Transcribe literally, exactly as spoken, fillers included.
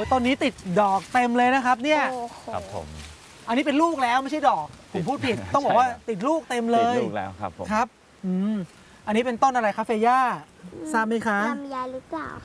ต้นนี้ติดดอกเต็มเลยนะครับเนี่ยโอ้โหครับผมอันนี้เป็นลูกแล้วไม่ใช่ดอกผมพูดผิดต้องบอกว่าติดลูกเต็มเลติดยลูกแล้วครับผมครับอืมอันนี้เป็นต้นอะไรครับเฟย่าทราบไหมคะลำไยหรือเปล่า